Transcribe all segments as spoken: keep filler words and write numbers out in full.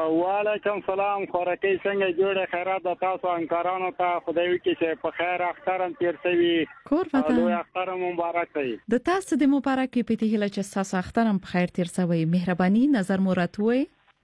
وعلیکم سلام. خوراکي څنګه جوړه؟ خیرات د تاسو همکارانو ته خدای وکړي چې په خیر اخترم تیر شوي. کور وطن لوی اختر مبارک وي. د تاسو د مبارک په تهیله چې تاسو اخترم په خیر تیر شوی. مهرباني نظر مراتوي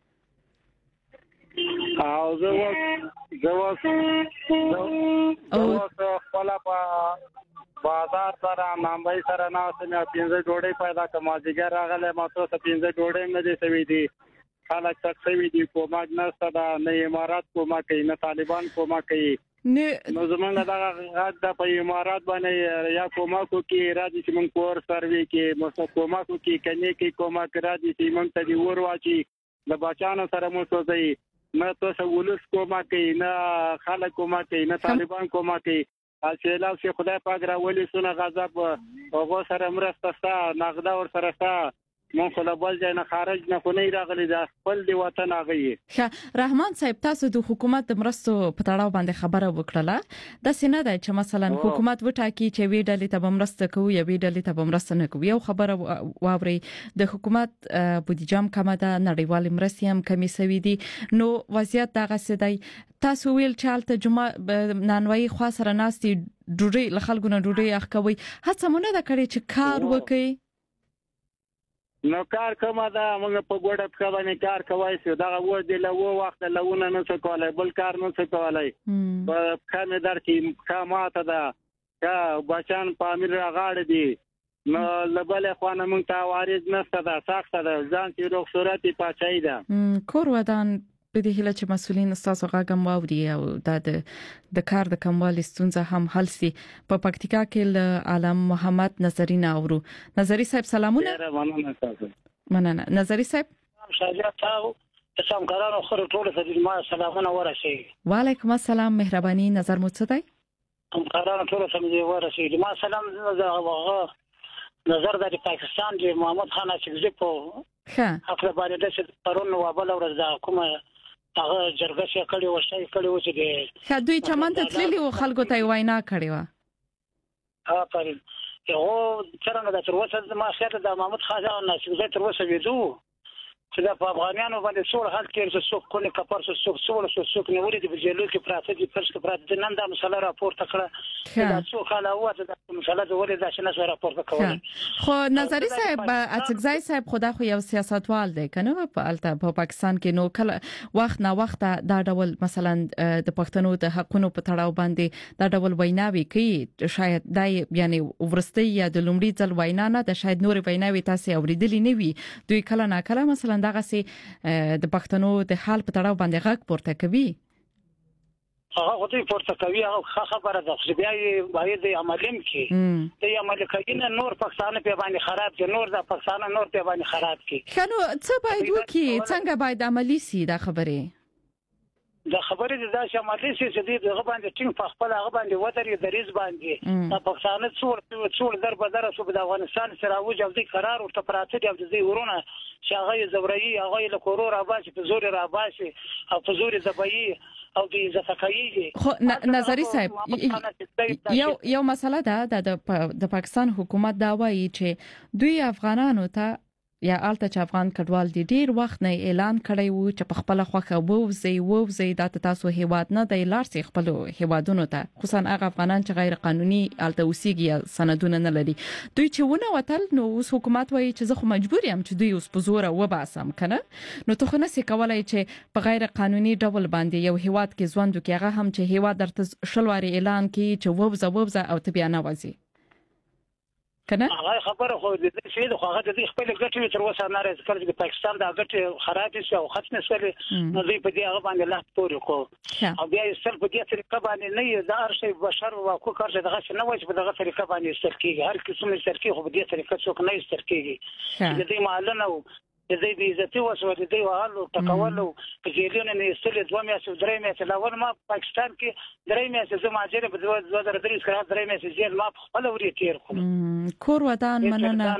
او زه وس زه وس زه وس خپل په بازار سره نامبای سره ناسم پینځه ډوډۍ پیدا کوم. ځګر راغله ماته څه پینځه ډوډۍ نه دي سوي دي. خلک تقسیمي دي کومک نشته دا نه امارات کومک کوي نه طالبان کومک کوي نو زمونږ دا غږ د په امارات باندې یا کومک کوي راځي چې موږ کور سروي کې مو کومک کوي کني کې کومک راځي چې موږ ته دی ور واچي د بچانو سره مو سوځي نه تاسو ولس کومک کوي نه خلک کومک کوي نه طالبان کومک کوي. چې لا چې خدای پاک راولي سونه غضب هغه سره مرسته ستا نغده ور سره ستا مونږ خو له بل ځای نه خارج نه خو نه راغلي دا خپل دی وطن هغه یې. ښه رحمان صاحب تاسو د حکومت د مرستو په تړاو باندې خبره وکړه د سینه د چې مثلا حکومت وټاکي چې وی ډلې ته مرسته کوي یا وی ډلې ته مرسته نه کوي. یو خبره واوري د حکومت بودیجه کم ده نړیوال مرستې هم کمی سوي دي نو وضعیت دغه سدي تاسو ویل چې الته جمعه نانوي خوا سره ناستي ډوډۍ له خلکو نه ډوډۍ اخکوي هڅه مونږ نه کړی چې کار وکړي. نو کار کومه دا موږ په ګوډه په باندې کار کوي چې دا و دې له و وخت لهونه نه څه کولای بل کار نه څه کولای په خامه در کې خاماته دا کا بچان په امیر غاړه دي نو لبل خوانه موږ ته وارد نشته دا سخته ده ځان چې روغ صورتي پاتای ده. کور ودان په دې هله چې مسولین تاسو غاګم واوري او د د کار د کموالي ستونزه هم حل سي. په پکتیکا کې ل عالم محمد نظرینا اورو. نظری صاحب سلامونه. مننه نظری صاحب. شاجات تاسو تاسو کارانو خو ټول ته ما سلامونه ورسي. وعلیکم السلام مهرباني نظر مو څه دی؟ هم کارانو ټول ته ورسي. ما سلام نظر د پاکستان د محمد خان اشرفي په ښه خپل باندې د پرون وابل ورځ دا کومه هغه جرګه شي کړي وشي کړي و چې د ښه دوی چمن ته تللی او خلکو ته وینا کړی و. ها پرې یو څنګه د تر وسه ما خاطر د محمد خان نه چې تر وسه ویدو چې د افغانانو باندې څور حل کې څه څوک کونه کپر څه څوک څور څه څوک نه ولې د جیلو کې پراته دي پرڅ کې پراته نن دا مسله راپورته کړه دا څو خاله وته د مسله د ولې دا شنه راپورته کوي. خو نظری صاحب اڅګزای صاحب خدا خو یو سیاستوال دی کنه په الته په پاکستان کې نو کله وخت نه وخت دا ډول مثلا د پښتنو د حقونو په تړاو باندې دا ډول ویناوي کوي شاید دا یعنی ورستي یا د لومړي ځل وینا نه د شاید نور ویناوي تاسو اوریدلې نه وي دوی کله نه کله مثلا دغه سي د پښتنو د حال په تړاو باندې غږ پورته کوي. هغه غوډي پورته کوي هغه خبره ده چې بیا یې باید عملیم کې ته یې عمل کوي نه نور پاکستان په باندې خراب دي نور د پاکستان نور په باندې خراب کی. خنو څه باید وکي څنګه باید عملی سي دا خبره د خبرې د داسې عملي چې د هغه باندې ټینګ په خپل هغه باندې ودرې دریز باندې د پاکستان څور څور در په در سو د افغانستان سره وجه د قرار او تپراته د دې ورونه چې هغه زبرایي هغه له کورور اباسي په زور را اباسي او په زور زبایي او د زفکایي. خو نظری صاحب یو یو مسله ده د د پاکستان حکومت دا وایي چې دوی افغانانو ته یا الته چې افغان کډوال دي ډیر وخت نه اعلان کړی وو چې په خپل خوخه ووزي ووزي د تاسو هیواد نه د لارسي خپل هیوادونو ته خصوصا هغه افغانان چې غیر قانوني الته اوسېږي سندونه نه لري دوی چې ونه وتل نو اوس حکومت وایي چې زه خو مجبور یم چې دوی اوس په زور وباسم کنه نو ته خو نه سې کولای چې په غیر قانوني ډول باندې یو هیواد کې ژوند وکړي هغه هم چې هیواد درته شلواري اعلان کړي چې ووزه ووزه او ته بیا نه وځي کنه هغه خبره خو د دې شی د خو هغه د خپل ګټې تر وسه نه راځي کله چې پاکستان د ګټې خراب شي او ختم شي نو دوی په دې هغه باندې لا پورې کو او بیا یې سر په دې طریقه باندې نه یې د هر شی بشر او کو کار چې دغه نه وایي په دغه طریقه باندې سر کیږي هر قسم سر کیږي خو په دې طریقه څوک نه سر کیږي د دې معلنه او د دې د عزت او سو د دې وهلو تکولو په جیلونو نه استل دوه میاشتې درې میاشتې لاول ما پاکستان کې درې میاشتې زما جره په دوه زره درې ښه درې میاشتې جیل ما خپل وري تیر کړو کور ودان مننه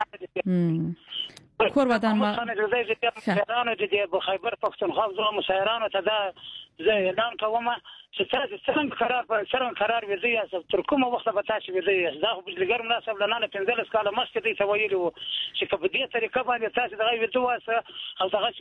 کور ودان ما خیرانو د دې خیبر پښتونخوا زو مسایرانو ته دا زه اعلان کوم چې تاسو څنګه قرار په څنګه قرار وځي یا تر کومه وخت به تاسو وځي دا خو بجلګر مناسب لنه پنځه کاله مخکې دی ته ویلو چې په دې طریقه باندې تاسو دغه وځو او دغه